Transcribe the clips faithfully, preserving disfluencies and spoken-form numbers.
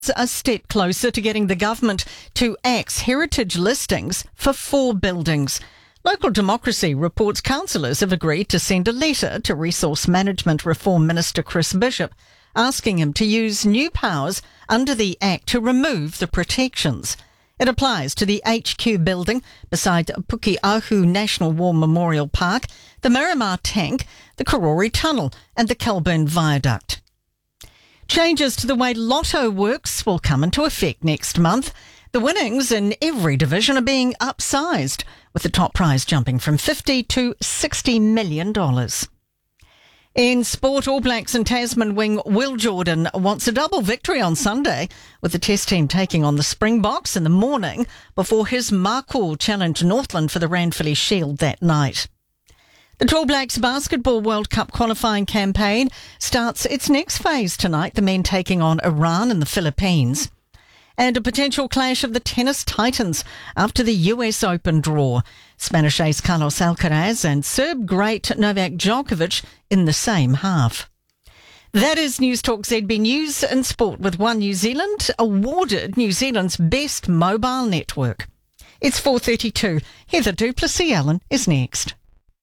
A step closer to getting the government to axe heritage listings for four buildings. Local Democracy reports councillors have agreed to send a letter to Resource Management Reform Minister Chris Bishop, asking him to use new powers under the Act to remove the protections. It applies to the H Q building beside Pukeahu National War Memorial Park, the Miramar Tank, the Karori Tunnel and the Kelburn Viaduct. Changes to the way Lotto works will come into effect next month. The winnings in every division are being upsized, with the top prize jumping from fifty to sixty million dollars. In sport, All Blacks and Tasman wing Will Jordan wants a double victory on Sunday, with the Test team taking on the Springboks in the morning before his Markle challenge Northland for the Ranfurly Shield that night. The All Blacks Basketball World Cup qualifying campaign starts its next phase tonight, the men taking on Iran and the Philippines. And a potential clash of the tennis titans after the U S Open draw. Spanish ace Carlos Alcaraz and Serb great Novak Djokovic in the same half. That is News Talk Z B News and Sport with One New Zealand, awarded New Zealand's best mobile network. It's four thirty-two. Heather du Plessis-Allen is next.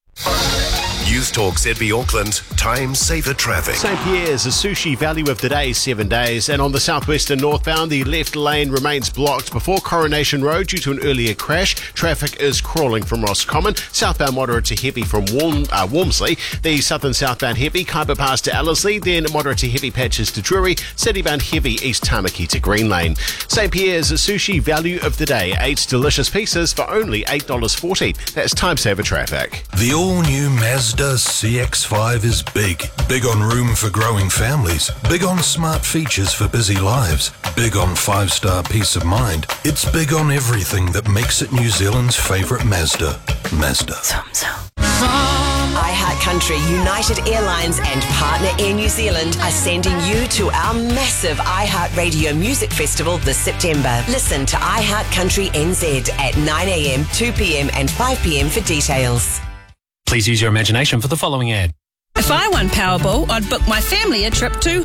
News Talk Z B Auckland, time saver traffic. Saint Pierre's a sushi value of the day, seven days. And on the southwestern northbound, the left lane remains blocked before Coronation Road due to an earlier crash. Traffic is crawling from Roscommon. Southbound moderate to heavy from Warm, uh, Walmsley. The southern southbound heavy, Kaiba Pass to Ellerslie. Then moderate to heavy patches to Drury. Citybound heavy, East Tamaki to Green Lane. Saint Pierre's a sushi value of the day. Eight delicious pieces for only eight dollars forty. That's time saver traffic. The all-new Mazda C X five is big. Big on room for growing families. Big on smart features for busy lives. Big on five-star peace of mind. It's big on everything that makes it New Zealand's favourite Mazda. Mazda. iHeartCountry, United Airlines and partner Air New Zealand are sending you to our massive iHeartRadio Music Festival this September. Listen to iHeartCountry N Z at nine a.m, two p.m and five p.m for details. Please use your imagination for the following ad. If I won Powerball, I'd book my family a trip to...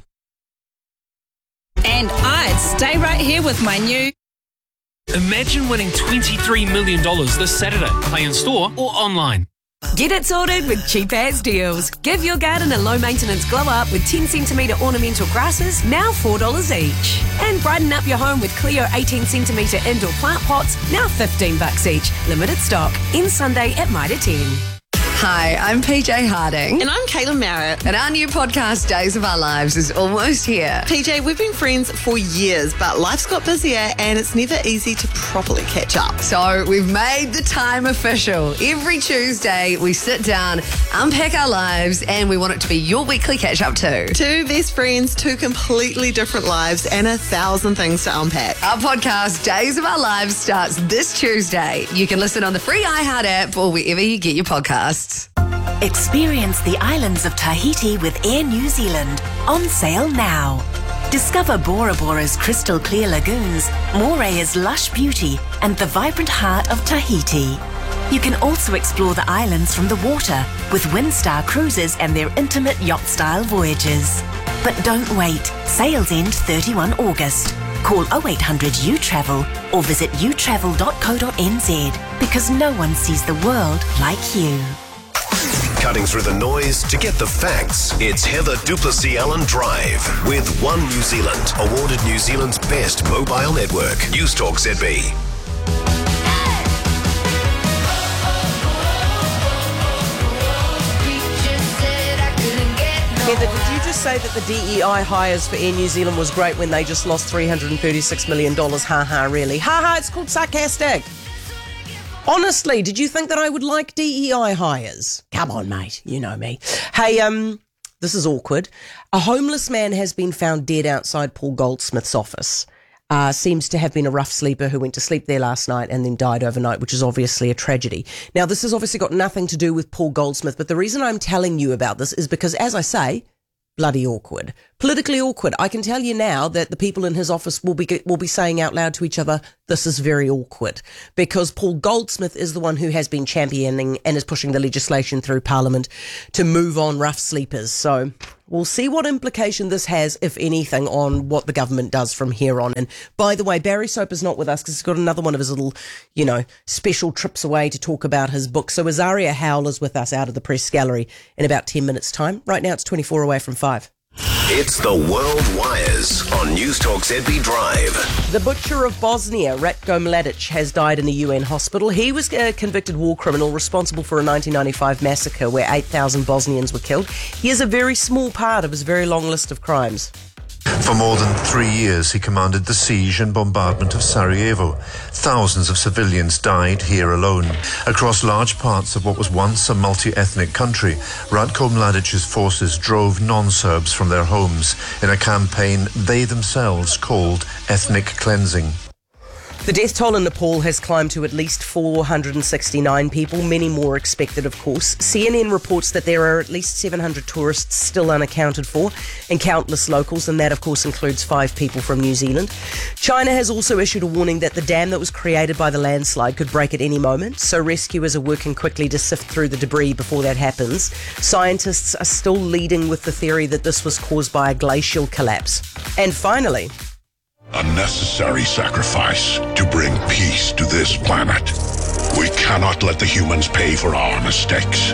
And I'd stay right here with my new... Imagine winning twenty-three million dollars this Saturday. Play in store or online. Get it sorted with Cheap As Deals. Give your garden a low-maintenance glow-up with ten centimetre ornamental grasses, now four dollars each. And brighten up your home with Clio eighteen centimetre indoor plant pots, now fifteen bucks each. Limited stock. Ends Sunday at Mitre ten. Hi, I'm P J Harding. And I'm Caitlin Merritt. And our new podcast, Days of Our Lives, is almost here. P J, we've been friends for years, but life's got busier and it's never easy to properly catch up. So we've made the time official. Every Tuesday, we sit down, unpack our lives, and we want it to be your weekly catch-up too. Two best friends, two completely different lives, and a thousand things to unpack. Our podcast, Days of Our Lives, starts this Tuesday. You can listen on the free iHeart app or wherever you get your podcasts. Experience the islands of Tahiti with Air New Zealand. On sale now. Discover Bora Bora's crystal clear lagoons, Morea's lush beauty, and the vibrant heart of Tahiti. You can also explore the islands from the water with Windstar Cruises and their intimate yacht-style voyages. But don't wait. Sales end thirty-first of August. Call oh eight hundred U travel or visit u travel dot co dot n z because no one sees the world like you. Cutting through the noise to get the facts, it's Heather du Plessis-Allen Drive with One New Zealand, awarded New Zealand's best mobile network. News Talk Z B. Heather, did you just say that the D E I hires for Air New Zealand was great when they just lost three hundred thirty-six million dollars? Ha ha, really? Ha ha, it's called sarcastic. Honestly, did you think that I would like D E I hires? Come on, mate. You know me. Hey, um, this is awkward. A homeless man has been found dead outside Paul Goldsmith's office. Uh, seems to have been a rough sleeper who went to sleep there last night and then died overnight, which is obviously a tragedy. Now, this has obviously got nothing to do with Paul Goldsmith, but the reason I'm telling you about this is because, as I say, bloody awkward. Politically awkward. I can tell you now that the people in his office will be will be saying out loud to each other, this is very awkward, because Paul Goldsmith is the one who has been championing and is pushing the legislation through Parliament to move on rough sleepers. So we'll see what implication this has, if anything, on what the government does from here on. And by the way, Barry Soap is not with us because he's got another one of his little, you know, special trips away to talk about his book. So Azaria Howell is with us out of the press gallery in about ten minutes' time. Right now it's twenty-four away from five. It's the World Wires on News Talk Z B Drive. The butcher of Bosnia, Ratko Mladic, has died in a U N hospital. He was a convicted war criminal responsible for a nineteen ninety-five massacre where eight thousand Bosnians were killed. He is a very small part of his very long list of crimes. For more than three years, he commanded the siege and bombardment of Sarajevo. Thousands of civilians died here alone. Across large parts of what was once a multi-ethnic country, Ratko Mladic's forces drove non-Serbs from their homes in a campaign they themselves called ethnic cleansing. The death toll in Nepal has climbed to at least four hundred sixty-nine people, many more expected, of course. C N N reports that there are at least seven hundred tourists still unaccounted for, and countless locals, and that, of course, includes five people from New Zealand. China has also issued a warning that the dam that was created by the landslide could break at any moment, so rescuers are working quickly to sift through the debris before that happens. Scientists are still leading with the theory that this was caused by a glacial collapse. And finally, a necessary sacrifice to bring peace to this planet. We cannot let the humans pay for our mistakes.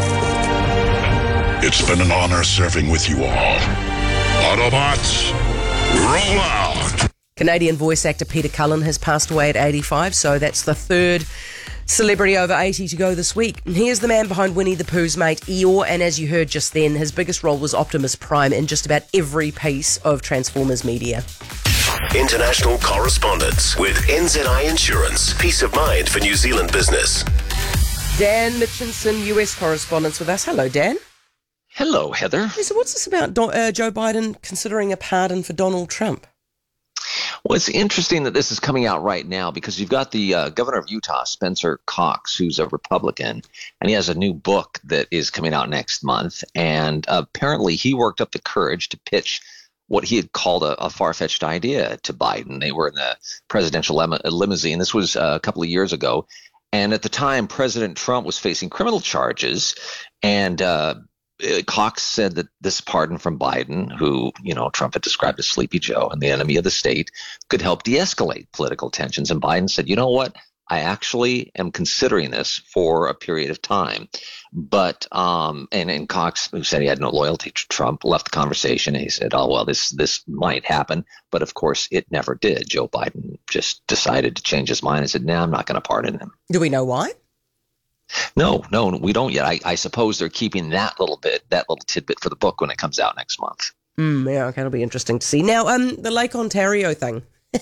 It's been an honor serving with you all. Autobots, roll out! Canadian voice actor Peter Cullen has passed away at eighty-five, so that's the third celebrity over eighty to go this week. And here's the man behind Winnie the Pooh's mate Eeyore, and as you heard just then, his biggest role was Optimus Prime in just about every piece of Transformers media. International correspondence with N Z I Insurance. Peace of mind for New Zealand business. Dan Mitchinson, U S correspondent with us. Hello, Dan. Hello, Heather. Hey, so what's this about Do- uh, Joe Biden considering a pardon for Donald Trump? Well, it's interesting that this is coming out right now because you've got the uh, governor of Utah, Spencer Cox, who's a Republican, and he has a new book that is coming out next month. And uh, apparently he worked up the courage to pitch what he had called a, a far-fetched idea to Biden. They were in the presidential lim- limousine. This was uh, a couple of years ago. And at the time, President Trump was facing criminal charges. And uh, Cox said that this pardon from Biden, who, you know, Trump had described as Sleepy Joe and the enemy of the state, could help de-escalate political tensions. And Biden said, you know what? I actually am considering this for a period of time. But um, and, and Cox, who said he had no loyalty to Trump, left the conversation. And he said, oh, well, this this might happen. But, of course, it never did. Joe Biden just decided to change his mind and said, no, nah, I'm not going to pardon him. Do we know why? No, no, we don't yet. I, I suppose they're keeping that little bit, that little tidbit for the book when it comes out next month. Mm, yeah, okay, it'll be interesting to see. Now, um, the Lake Ontario thing.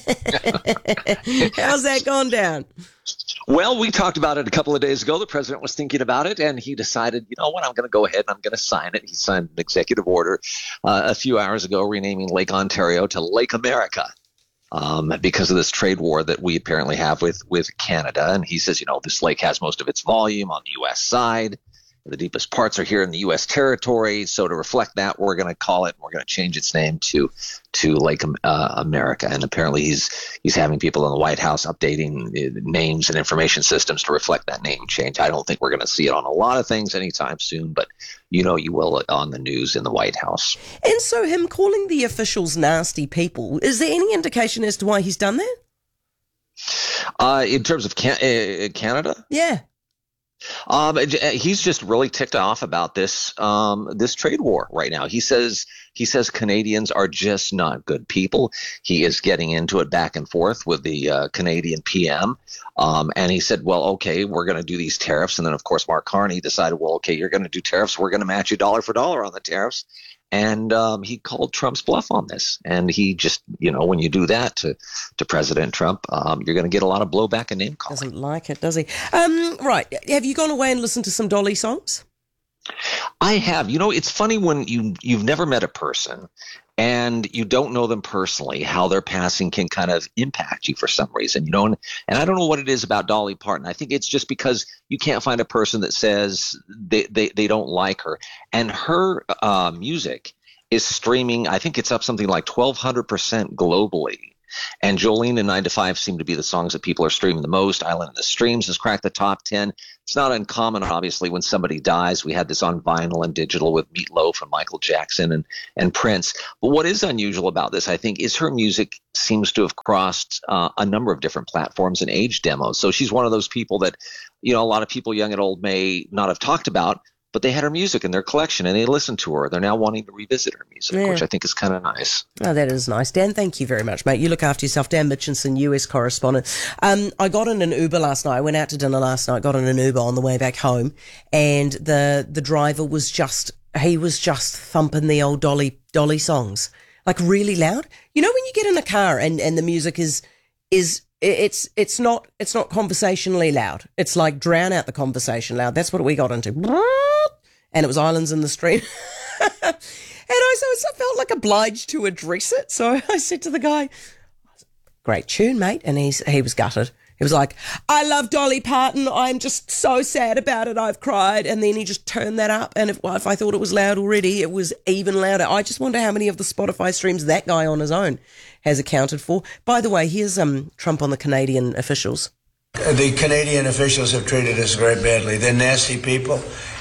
How's that gone down? Well, we talked about it a couple of days ago. The president was thinking about it, and he decided, you know what, I'm going to go ahead and I'm going to sign it. He signed an executive order uh, a few hours ago renaming Lake Ontario to Lake America um, because of this trade war that we apparently have with, with Canada. And he says, you know, this lake has most of its volume on the U S side. The deepest parts are here in the U S territory. So to reflect that, we're going to call it, we're going to change its name to to Lake uh, America. And apparently he's he's having people in the White House updating uh, names and information systems to reflect that name change. I don't think we're going to see it on a lot of things anytime soon, but you know you will on the news in the White House. And so him calling the officials nasty people, is there any indication as to why he's done that? Uh, in terms of can- uh, Canada? Yeah. Um, he's just really ticked off about this um, this trade war right now. He says he says Canadians are just not good people. He is getting into it back and forth with the uh, Canadian P M. Um, and he said, well, okay, we're going to do these tariffs. And then, of course, Mark Carney decided, well, okay, you're going to do tariffs. We're going to match you dollar for dollar on the tariffs. And um, he called Trump's bluff on this. And he just, you know, when you do that to, to President Trump, um, you're going to get a lot of blowback and name calling. Doesn't like it, does he? Um, right. Have you gone away and listened to some Dolly songs? I have. You know, it's funny when you, you've never met a person and you don't know them personally, how their passing can kind of impact you for some reason, you know, and, and I don't know what it is about Dolly Parton. I think it's just because you can't find a person that says they, they, they don't like her. And her uh, music is streaming. I think it's up something like twelve hundred percent globally. And Jolene and nine to five seem to be the songs that people are streaming the most. Island in the Streams has cracked the top ten. It's not uncommon, obviously, when somebody dies. We had this on vinyl and digital with Meatloaf and Michael Jackson and, and Prince. But what is unusual about this, I think, is her music seems to have crossed uh, a number of different platforms and age demos. So she's one of those people that, you know, a lot of people young and old may not have talked about, but they had her music in their collection and they listened to her. They're now wanting to revisit her music, Yeah. which I think is kind of nice. Oh, that is nice. Dan, thank you very much, mate. You look after yourself. Dan Mitchinson, U S correspondent. Um, I got in an Uber last night. I went out to dinner last night, got in an Uber on the way back home, and the the driver was just, he was just thumping the old Dolly Dolly songs, like really loud. You know when you get in a car and, and the music is is it's it's not it's not conversationally loud. It's like drown out the conversation loud. That's what we got into. And it was Islands in the Stream. And I, so I felt like obliged to address it. So I said to the guy, great tune, mate. And he's, he was gutted. He was like, I love Dolly Parton. I'm just so sad about it. I've cried. And then he just turned that up. And if, well, if I thought it was loud already, it was even louder. I just wonder how many of the Spotify streams that guy on his own has accounted for. By the way, here's um, Trump on the Canadian officials. The Canadian officials have treated us very badly. They're nasty people.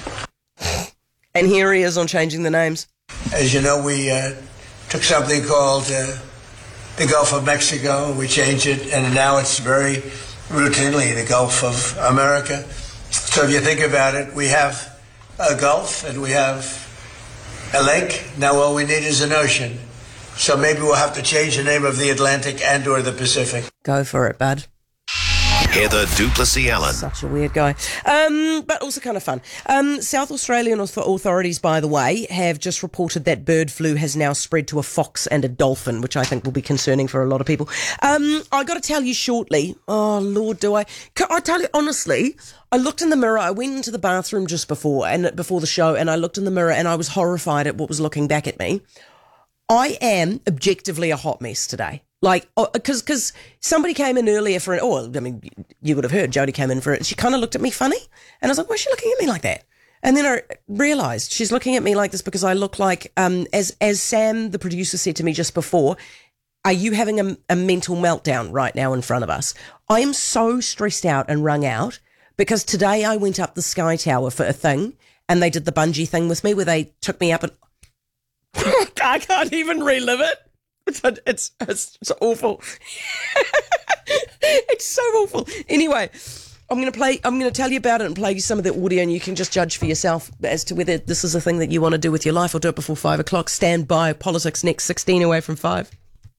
And here he is on changing the names. As you know, we uh, took something called uh, the Gulf of Mexico. We changed it, and now it's very routinely the Gulf of America. So if you think about it, we have a Gulf and we have a lake. Now all we need is an ocean. So maybe we'll have to change the name of the Atlantic and or the Pacific. Go for it, bud. Heather Duplessis Allen. Such a weird guy. Um, but also kind of fun. Um, South Australian authorities, by the way, have just reported that bird flu has now spread to a fox and a dolphin, which I think will be concerning for a lot of people. Um, I got to tell you shortly. Oh, Lord, do I? Can I tell you, honestly, I looked in the mirror. I went into the bathroom just before and before the show, and I looked in the mirror and I was horrified at what was looking back at me. I am objectively a hot mess today. Like, because because somebody came in earlier for an, oh, I mean, you would have heard Jodie came in for it. She kind of looked at me funny. And I was like, why is she looking at me like that? And then I realised she's looking at me like this because I look like, um, as as Sam, the producer, said to me just before, are you having a, a mental meltdown right now in front of us? I am so stressed out and wrung out because today I went up the Sky Tower for a thing and they did the bungee thing with me where they took me up and I can't even relive it. It's, it's, it's, it's awful. It's so awful. Anyway, I'm going to play, I'm going to tell you about it and play you some of the audio and you can just judge for yourself as to whether this is a thing that you want to do with your life or do it before five o'clock. Stand by. Politics next, sixteen away from five.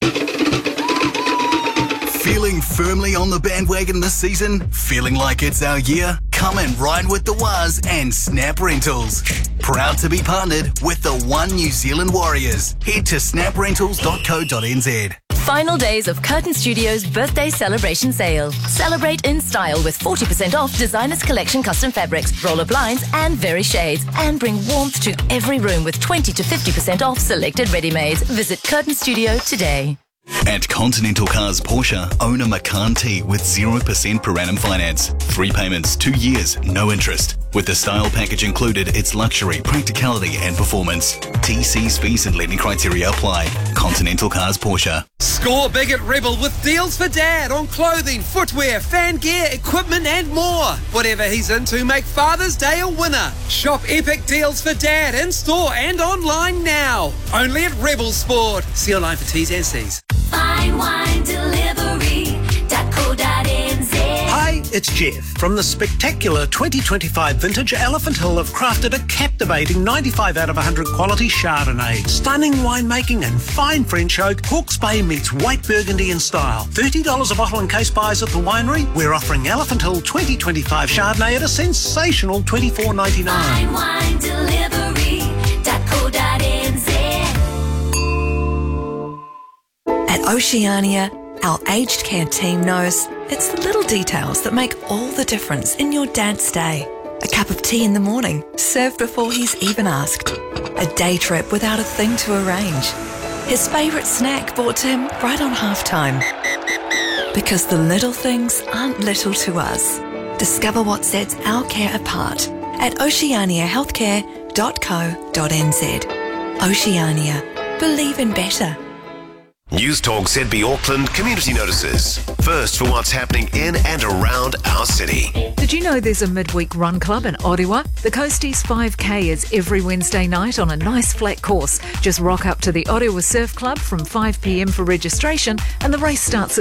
Feeling firmly on the bandwagon this season? Feeling like it's our year? Come and ride with the Waz and Snap Rentals. Proud to be partnered with the One New Zealand Warriors. Head to snap rentals dot co dot n z. Final days of Curtain Studios' birthday celebration sale. Celebrate in style with forty percent off Designers Collection custom fabrics, roller blinds and very shades. And bring warmth to every room with twenty to fifty percent off selected ready-mades. Visit Curtain Studio today. At Continental Cars Porsche, own a Macan T with zero percent per annum finance. Three payments, two years, no interest. With the style package included, it's luxury, practicality and performance. T Cs, fees and lending criteria apply. Continental Cars Porsche. Score big at Rebel with deals for Dad on clothing, footwear, fan gear, equipment and more. Whatever he's into, make Father's Day a winner. Shop epic deals for Dad in store and online now. Only at Rebel Sport. See online for T's and C's. Fine wine delivery dot co dot n z. Hi, it's Jeff. From the spectacular twenty twenty-five vintage, Elephant Hill have crafted a captivating ninety-five out of one hundred quality Chardonnay. Stunning winemaking and fine French oak, Hawke's Bay meets white Burgundy in style. thirty dollars a bottle in case buys at the winery. We're offering Elephant Hill twenty twenty-five Chardonnay at a sensational twenty-four ninety-nine. Fine wine delivery dot co dot n z. At Oceania, our aged care team knows it's the little details that make all the difference in your dad's day. A cup of tea in the morning, served before he's even asked. A day trip without a thing to arrange. His favourite snack brought to him right on halftime. Because the little things aren't little to us. Discover what sets our care apart at oceania healthcare dot co dot n z. Oceania. Believe in better. News Talk Z B Auckland community notices. First for what's happening in and around our city. Did you know there's a midweek run club in Orewa? The Coasties five K is every Wednesday night on a nice flat course. Just rock up to the Orewa Surf Club from five p m for registration, and the race starts at